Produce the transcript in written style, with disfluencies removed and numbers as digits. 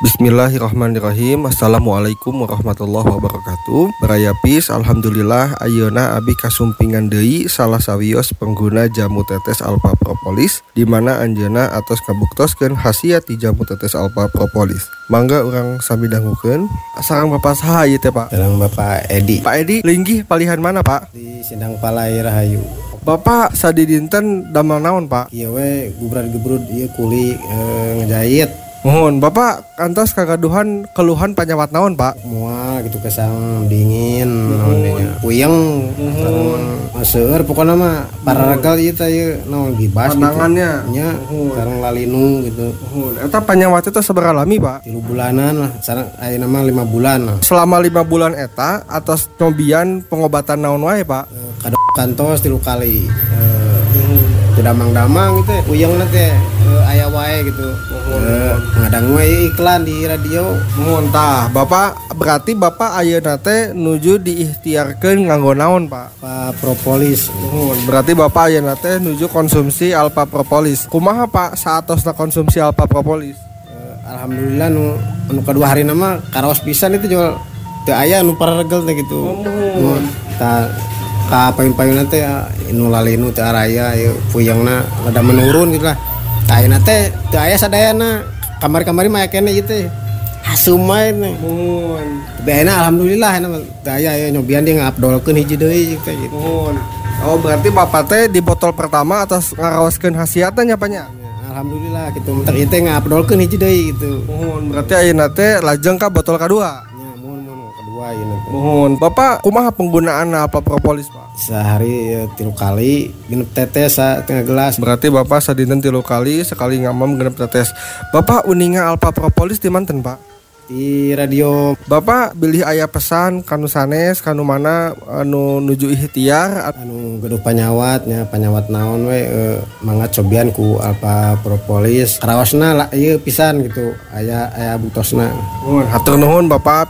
Bismillahirrahmanirrahim. Assalamualaikum warahmatullahi wabarakatuh. Baraya pis, alhamdulillah ayeuna abi kasumpingan deui salah sawios pengguna jamu tetes alpha propolis di mana anjeunna atos kabuktoskeun khasiat ti jamu tetes alpha propolis. Mangga urang sami dangukeun. Sareng Bapak saha ieu teh, Pak? Sareng Bapak Edi Pak Edi, linggih palihan mana, Pak? di Sindang Palai Rahayu. Bapak sadi dinten damel naon, Pak? Ieu we gubrad-gebrud ieu kuli ngejahit. Mohon Bapak kantos kagaduhan keluhan panyawat naon, Pak? Moal gitu kesang dingin naon nya. Puyeng sareng seueur pokona mah pararegal ieu teh ieu naon gibas Pandangannya. gitu. Nya sareng lalinu gitu. Eta panyawat itu sabaraha lami, Pak? 3 bulanan lah, sareng ayeuna mah 5 bulan lah. Selama 5 bulan eta atas nyobian pengobatan naon wae, Pak? Kadok kantos 3 kali. Damang-damang gitu ya, puyeng teh aya wae gitu. Ngadang wae iklan di radio. Mohon tah, Bapak berarti Bapak ayeuna teh nuju diikhtiarkeun nganggo naon, Pak? Pak Propolis. Mohon, berarti Bapak ayeuna teh nuju konsumsi alpha propolis. Kumaha, Pak, saatosna konsumsi alpha propolis? Alhamdulillah nu kedua hari nama karaos pisan itu jual teu aya nu pararegel teh gitu. Ta ka payun-payunna teh nu lalinu teh araya ieu puyengna rada menurun gitu lah. Ta ayeuna teh teu aya sadayana. Kamari-kamari mah kene ieu teh hasum main. Tapi ayeuna alhamdulillah enak teu aya aya nyobian dia ngabdolkeun hiji deui gitu. Oh, berarti Bapak teh di botol pertama atas ngaraoskeun khasiatna nya, Pak nya? Alhamdulillah gitu. Mentek ieu teh ngabdolkeun hiji deui gitu. Mohon, berarti ayeuna teh lajeng ka botol kadua. Nya mun kedua ieu teh. Mohon, Bapak kumaha penggunaan alpha propolis, Pak? Sehari 3 kali genep tetes setengah gelas. Berarti Bapak sadinten 3 kali, sekali ngamam genep tetes. Bapak uninga alpha propolis di manten, Pak? Di radio Bapak bilih aya pesan kanu sanes, kanu mana anu nuju ikhtiar anu gaduh panyawatnya panyawat naon we mangga cobian ku alpha propolis karaosna lah ieu pisan gitu aya butosna. Hatur nuhun Bapak